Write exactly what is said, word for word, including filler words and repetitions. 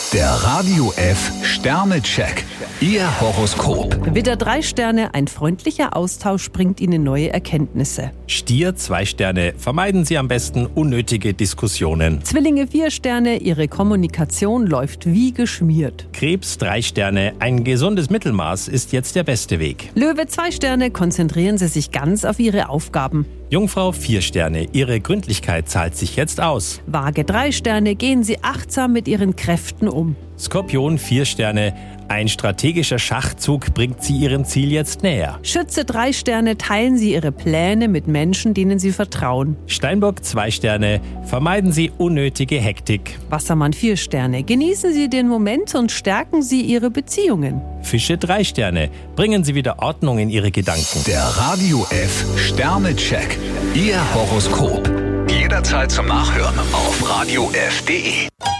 Der Radio F Sternecheck. Ihr Horoskop. Widder drei Sterne, ein freundlicher Austausch bringt Ihnen neue Erkenntnisse. Stier zwei Sterne, vermeiden Sie am besten unnötige Diskussionen. Zwillinge vier Sterne, Ihre Kommunikation läuft wie geschmiert. Krebs drei Sterne, ein gesundes Mittelmaß ist jetzt der beste Weg. Löwe zwei Sterne, konzentrieren Sie sich ganz auf Ihre Aufgaben. Jungfrau vier Sterne, Ihre Gründlichkeit zahlt sich jetzt aus. Waage drei Sterne, gehen Sie achtsam mit Ihren Kräften um. Skorpion vier Sterne, ein strategischer Schachzug bringt Sie Ihrem Ziel jetzt näher. Schütze drei Sterne, teilen Sie Ihre Pläne mit Menschen, denen Sie vertrauen. Steinbock zwei Sterne, vermeiden Sie unnötige Hektik. Wassermann vier Sterne, genießen Sie den Moment und stärken Sie Ihre Beziehungen. Fische drei Sterne, bringen Sie wieder Ordnung in Ihre Gedanken. Der Radio F Sternecheck. Ihr Horoskop. Jederzeit zum Nachhören auf radio f punkt de.